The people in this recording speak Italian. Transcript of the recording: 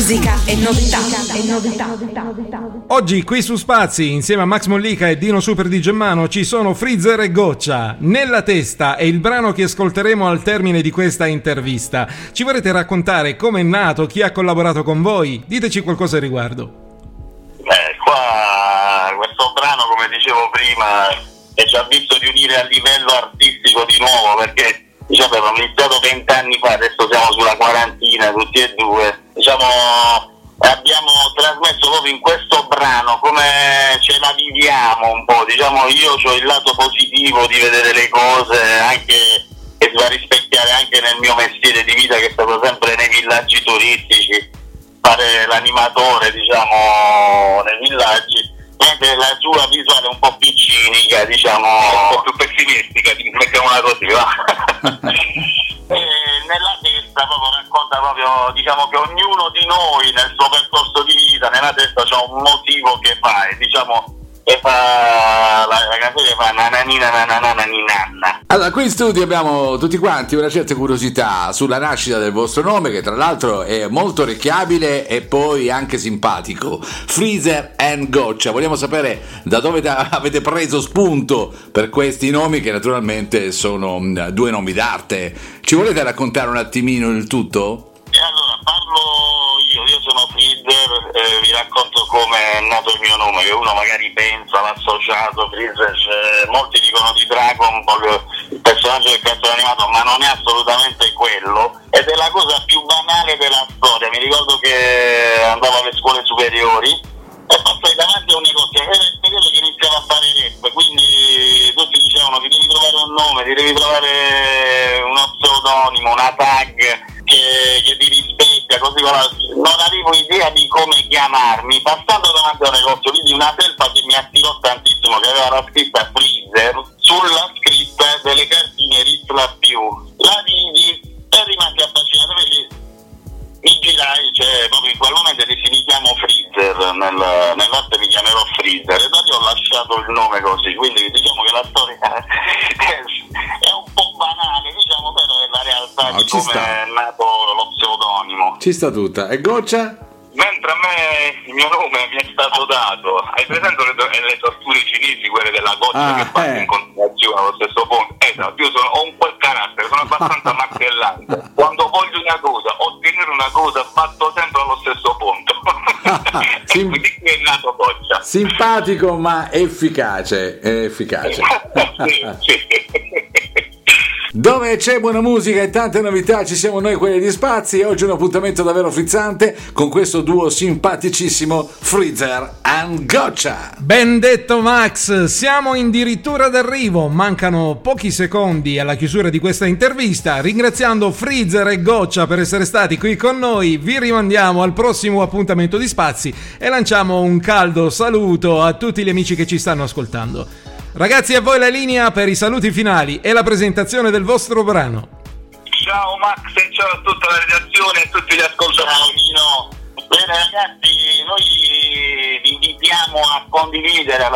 musica e novità. Oggi qui su Spazi, insieme a Max Mollica e Dino Super di Gemmano, ci sono Freezer e Goccia. Nella testa è il brano che ascolteremo al termine di questa intervista. Ci vorrete raccontare come è nato, chi ha collaborato con voi? Diteci qualcosa a riguardo. Qua questo brano, come dicevo prima, ci ha visto riunire a livello artistico di nuovo, perché diciamo abbiamo iniziato 20 anni fa, adesso siamo sulla quarantina tutti e due, diciamo abbiamo trasmesso proprio in questo brano come ce la viviamo un po', diciamo io ho il lato positivo di vedere le cose anche che si va a rispecchiare anche nel mio mestiere di vita, che è stato sempre nei villaggi turistici, fare l'animatore diciamo nei villaggi, mentre la sua visuale è un po' più cinica, diciamo un po' più pessimistica, mettiamola così, va? E nella testa proprio racconta proprio, diciamo che ognuno di noi nel suo percorso di vita, nella testa c'ha un motivo che fa, e diciamo che fa la canzone che fa nananina nananina. Allora, qui in studio abbiamo tutti quanti una certa curiosità sulla nascita del vostro nome, che tra l'altro è molto orecchiabile e poi anche simpatico, Freezer and Goccia. Vogliamo sapere da dove avete preso spunto per questi nomi, che naturalmente sono due nomi d'arte. Ci volete raccontare un attimino il tutto? E allora parlo io sono Freezer, vi racconto come è nato il mio nome, che uno magari pensa l'associato Freezer, molti dicono di Dragon Ball, il personaggio del cartone animato, ma non è assolutamente quello, ed è la cosa più banale della storia. Mi ricordo che andavo alle scuole superiori e passai davanti a un negozio, era il periodo che iniziava a fare rap, quindi tutti dicevano ti devi trovare un nome, ti devi trovare uno pseudonimo, una tag che ti rispecchia, così non avevo idea di come chiamarmi. Passando davanti a un negozio vidi una felpa che mi attirò tantissimo, che aveva la scritta Freezer sulla scritta delle cartine Ritla più. La vidi e rimasi affascinato, perché mi girai, cioè proprio in quel momento dissi mi chiamo Freezer, nell'arte mi chiamerò Freezer, e da lì ho lasciato il nome così. Quindi diciamo che la storia è un po' banale, diciamo, però è la realtà di come è nato lo pseudonimo. Ci sta tutta. E Goccia? Mentre a me il mio nome mi è stato dato, hai presente le torture cinesi, quelle della goccia che fanno in continuazione allo stesso punto? Esatto, io ho un quel carattere, sono abbastanza martellante. Quando voglio una cosa, ottenere una cosa, batto sempre allo stesso punto. Quindi qui è nato Goccia. Simpatico ma efficace. Sì. Dove c'è buona musica e tante novità ci siamo noi, quelli di Spazi, e oggi un appuntamento davvero frizzante con questo duo simpaticissimo, Freezer and Goccia. Ben detto Max, siamo addirittura d'arrivo, mancano pochi secondi alla chiusura di questa intervista. Ringraziando Freezer e Goccia per essere stati qui con noi, vi rimandiamo al prossimo appuntamento di Spazi e lanciamo un caldo saluto a tutti gli amici che ci stanno ascoltando. Ragazzi, a voi la linea per i saluti finali e la presentazione del vostro brano. Ciao Max e ciao a tutta la redazione e a tutti gli ascoltatori. Bene ragazzi, noi vi invitiamo a condividere